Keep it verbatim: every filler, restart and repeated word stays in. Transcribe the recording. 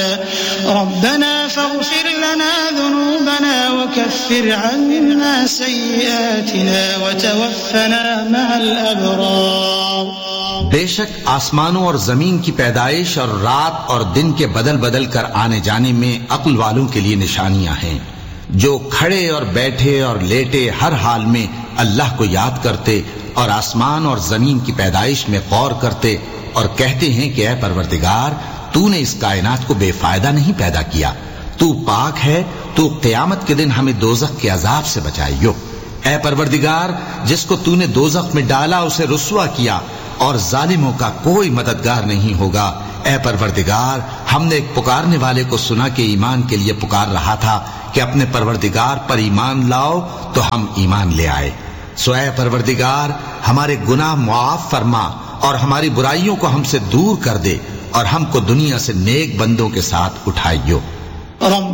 ربنا فاغفر لنا ذنوبنا وكفر عنا سيئاتنا وتوفنا مع الأبرار. بے شک آسمانوں اور زمین کی پیدائش اور رات اور دن کے بدل بدل کر آنے جانے میں عقل والوں کے لیے نشانیاں ہیں، جو کھڑے اور بیٹھے اور لیٹے ہر حال میں اللہ کو یاد کرتے اور آسمان اور زمین کی پیدائش میں غور کرتے اور کہتے ہیں کہ اے پروردگار، تو نے اس کائنات کو بے فائدہ نہیں پیدا کیا، تو پاک ہے، تو قیامت کے دن ہمیں دوزخ کے عذاب سے بچائیو. اے پروردگار، جس کو تو نے دوزخ میں ڈالا اسے رسوا کیا اور ظالموں کا کوئی مددگار نہیں ہوگا. اے پروردگار، ہم نے ایک پکارنے والے کو سنا کہ ایمان کے لیے پکار رہا تھا کہ اپنے پروردگار پر ایمان لاؤ، تو ہم ایمان لے آئے. سو اے پروردگار، ہمارے گناہ معاف فرما اور ہماری برائیوں کو ہم سے دور کر دے اور ہم کو دنیا سے نیک بندوں کے ساتھ اٹھائیو.